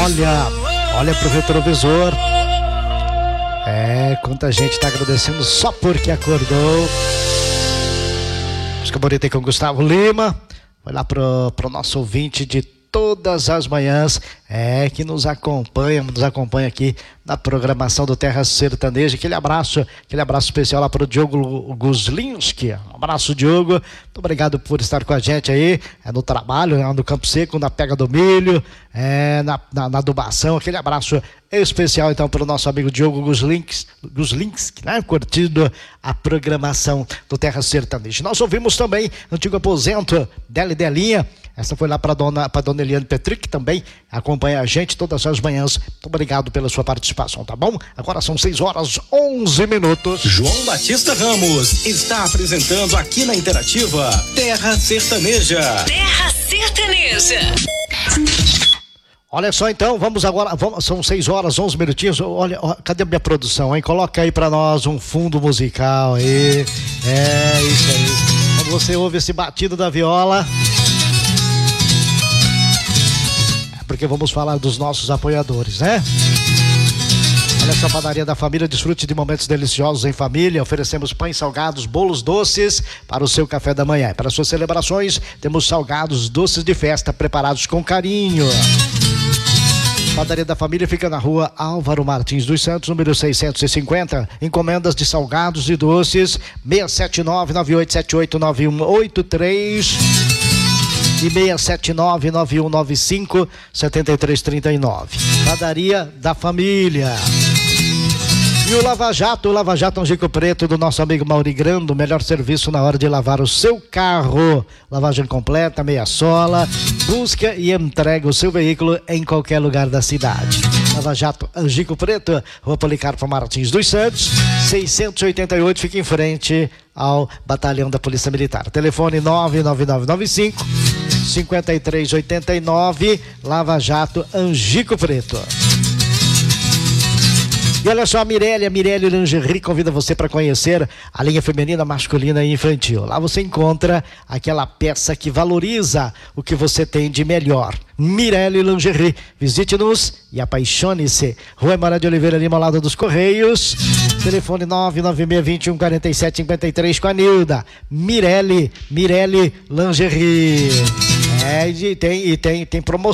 Olha pro retrovisor. Quanta gente tá agradecendo só porque acordou. Música bonita com Gustavo Lima. Vai lá pro nosso ouvinte de todas as manhãs, que nos acompanha aqui na programação do Terra Sertaneja. Aquele abraço especial lá pro Diogo Guslinski. Um abraço, Diogo. Muito obrigado por estar com a gente aí, no trabalho, no Campo Seco, na pega do milho, na adubação. Aquele abraço especial então para o nosso amigo Diogo Guslinski, né? Curtindo a programação do Terra Sertaneja. Nós ouvimos também Antigo Aposento, Delinha. Essa foi lá para dona Eliane Petri, que também acompanha a gente todas as manhãs. Muito obrigado pela sua participação, tá bom? Agora são 6h11. João Batista Ramos está apresentando aqui na Interativa Terra Sertaneja. Terra Sertaneja. Olha só então, vamos agora, são 6h11. Olha, cadê a minha produção, hein? Coloca aí pra nós um fundo musical aí. Isso aí. Quando você ouve esse batido da viola, porque vamos falar dos nossos apoiadores, né? Olha só, Padaria da Família, desfrute de momentos deliciosos em família. Oferecemos pães salgados, bolos doces para o seu café da manhã. Para suas celebrações, temos salgados doces de festa preparados com carinho. Padaria da Família fica na rua Álvaro Martins dos Santos, número 650. Encomendas de salgados e doces, 679-9878-9183 e 679-9195-7339. Padaria da Família. E o Lava Jato Angico Preto, do nosso amigo Mauri Grando, o melhor serviço na hora de lavar o seu carro. Lavagem completa, meia sola, busca e entrega o seu veículo em qualquer lugar da cidade. Lava Jato Angico Preto, Rua Policarpo Martins dos Santos, 688, fica em frente ao Batalhão da Polícia Militar. Telefone 99995-5389, Lava Jato Angico Preto. E olha só, a Mirelle Lingerie convida você para conhecer a linha feminina, masculina e infantil. Lá você encontra aquela peça que valoriza o que você tem de melhor. Mirelle Lingerie. Visite-nos e apaixone-se. Rua Emara de Oliveira Lima, ao lado dos Correios. Telefone 996-21-4753 com a Nilda. Mirelle Lingerie. E tem promoção.